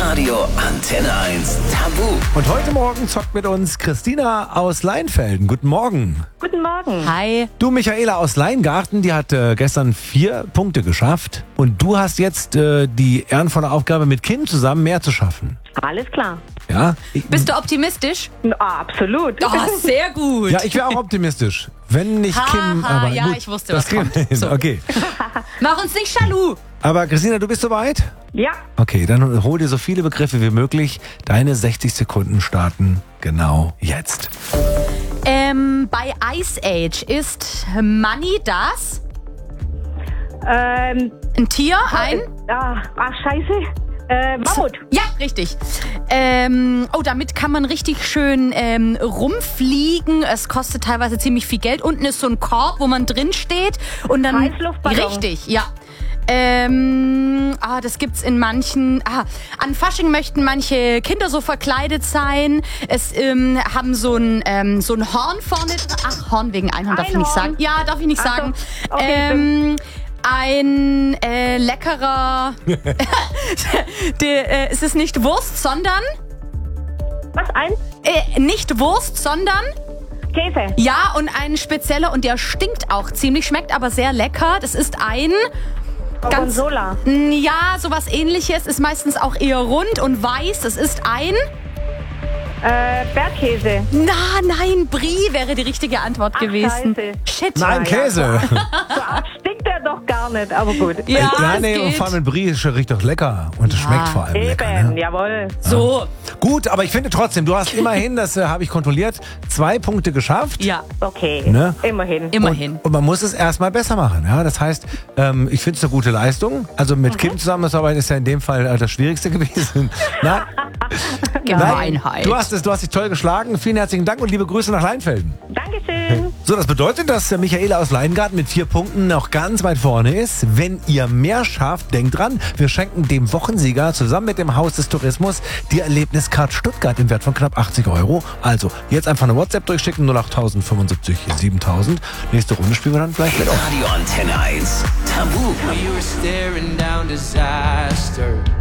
Radio Antenne 1 Tabu. Und heute Morgen zockt mit uns Christina aus Leinfelden. Guten Morgen. Guten Morgen. Hi. Du, Michaela aus Leingarten, die hat gestern 4 Punkte geschafft. Und du hast jetzt die ehrenvolle Aufgabe, mit Kim zusammen mehr zu schaffen. Alles klar. Ja? Bist du optimistisch? Absolut. Oh, sehr gut. Ja, ich wäre auch optimistisch. Wenn nicht Kim, aber ja, gut, ich wusste, das was kriegen wir kommt. hin. So. Okay. Mach uns nicht jaloux. Aber Christina, du bist soweit? Ja. Okay, dann hol dir so viele Begriffe wie möglich. Deine 60 Sekunden starten genau jetzt. Bei Ice Age ist Money das? Ein Tier? Ein? Scheiße. Mammut. Ja, richtig. Damit kann man richtig schön rumfliegen. Es kostet teilweise ziemlich viel Geld. Unten ist so ein Korb, wo man drin steht. Und dann Heißluftballon. Richtig, ja. Das gibt's in manchen. An Fasching möchten manche Kinder so verkleidet sein. Es haben so ein Horn vorne dran. Ach, Horn wegen Einhorn darf ich nicht sagen. Ja, darf ich nicht sagen. Okay, Ein leckerer. Es ist nicht Wurst, sondern. Was? Nicht Wurst, sondern. Käse. Ja, und ein spezieller, und der stinkt auch ziemlich, schmeckt aber sehr lecker. Das ist ein. Gorgonzola. Ja, sowas Ähnliches. Ist meistens auch eher rund und weiß. Es ist ein. Bergkäse. Nein, Brie wäre die richtige Antwort gewesen. Scheiße. Shit. Nein, Käse. So arg stinkt der doch gar nicht, aber gut. Ja, Nein, es und geht. vor allem mit Brie riecht doch lecker. Und es schmeckt vor allem lecker. Eben, Ne? jawohl. So. Gut, aber ich finde trotzdem, du hast immerhin, das habe ich kontrolliert, 2 Punkte geschafft. Ja, Okay, Ne? immerhin. immerhin. Und man muss es erstmal besser machen. Ja? Das heißt, ich finde es eine gute Leistung. Also mit Kim zusammenzuarbeiten ist ja in dem Fall das Schwierigste gewesen. Nein, Gemeinheit. du hast dich toll geschlagen. Vielen herzlichen Dank und liebe Grüße nach Leinfelden. Dankeschön. So, das bedeutet, dass Michaela aus Leingarten mit 4 Punkten noch ganz weit vorne ist. Wenn ihr mehr schafft, denkt dran, wir schenken dem Wochensieger zusammen mit dem Haus des Tourismus die Erlebniscard Stuttgart im Wert von knapp 80 €. Also, jetzt einfach eine WhatsApp durchschicken, 08075 7000. Nächste Runde spielen wir dann gleich mit auf. Radio Antenne 1 Tabu. We were staring down disaster.